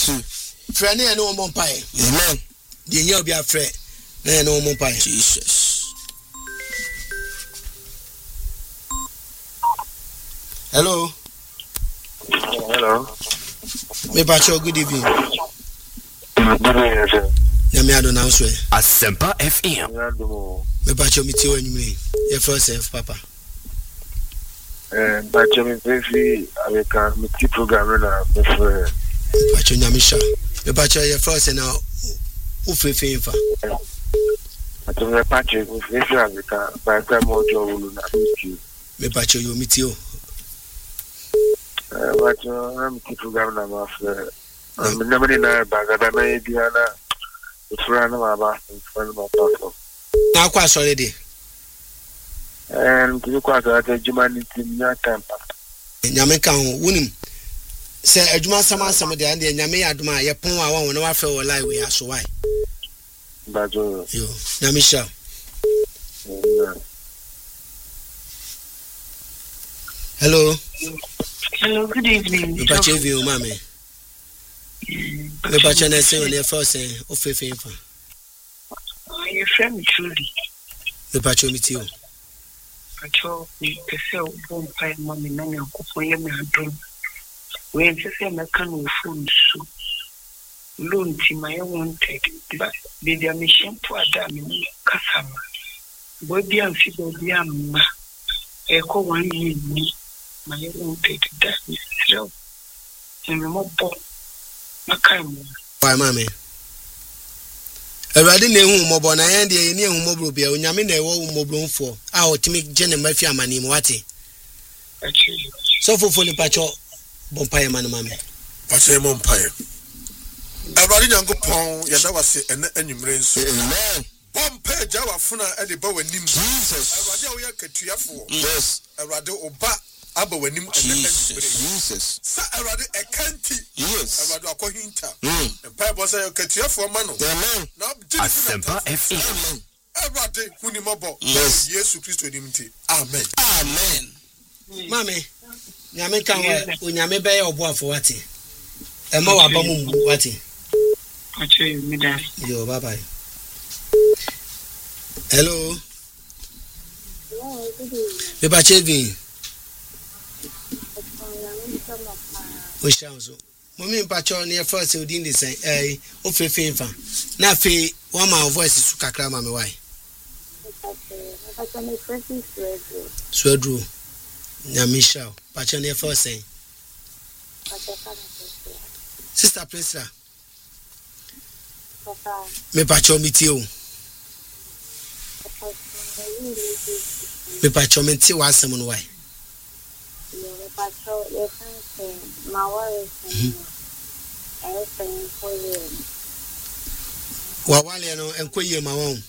2. Friend and no more pie. Amen. The year be a friend. No more pie. Jesus. Hello. Hello. Me pacho good evening. Good evening, sir. Nyame ado na so. Asempa FM. Me pacho mi ti o nyime. Your first self papa. Pacho mi pefi avec un petit programme là me frère. Pacho nyame sha. Me pacho your first na o fefe fa. Pacho me pacho mi pefi avec un ba mojo wulu na mi. Me pacho yo mi ti o. Pacho na mi petit programme là ma frère. Me na me na ba ga da na biana. Frère na ma ba, frère na ma papa. Na kwa sorry dey. Mtu kwa za jumani timnya tempa. Nyame kan wonim. Se adwuma sama de ande nyame yadoma ye pon a won na wa fe wo live we aso why. Bajo. Yo, nyame sha. Hello. Hello, good evening. Me pache view mama. Me pache na say on your first o fefe fa. Your friend truly. Me pache mi ti o. Pacho, the cell bomb pie mommy nang and cook me a drum. When she said I can't phone so loan to my wanted, but the mission to a damn customer. Body and figure the amma. Echo 1 year me, my wanted that is slow. And remote bomb. Macam. Why, mammy? Erade na ehu mobo na yan de eni ehu mobro bia onyame na ewo mobro mfo a otimi gene mafi amani mu wate so fofo ni pacho bompaye man mame pacho bompaye Erade nyankopon ya da wase ene anwumre nso amen bompaye jawa funa e de ba wanim Jesus Erade a wo yakatuafo yes Erade oba aba wanim ene Jesus sa Erade ekanti yes Erade akohinta Bible say katuafo ma no amen Asempa FM Erade hunimobo yes Yesu Kristo nimti amen amen mame nyame kan wa onyame be ye oboafo wate e ma wa ba mu wate pacho mi da yo bye bye hello me pacho vi Oshanzo. Mommy pacho near first you didn't say o fefe fa. Na fe one my voice is kakra ma me why. Swedru. Nyamisha. Pacho near first say. Sister Priscilla. Me pacho miti o. Me pacho menti wa asem no why. Patrol, your friends, my worries, everything for you. Wawale no enkoye ma won.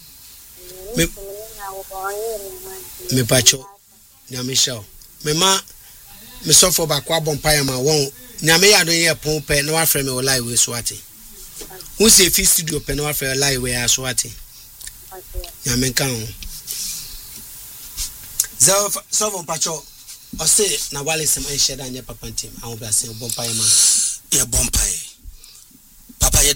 Me pacho nyamisha. Me ma me sofo ba kwa bompaye ma won. Nyame ya don ye pon pe na wa frɛ me live we so ate. Who say fi studio pe na wa frɛ live we aso ate. Nyame kan. Sofo pacho Ose na wale sem ensheda anya papa ntim awobra sem bompaye ma ye bompaye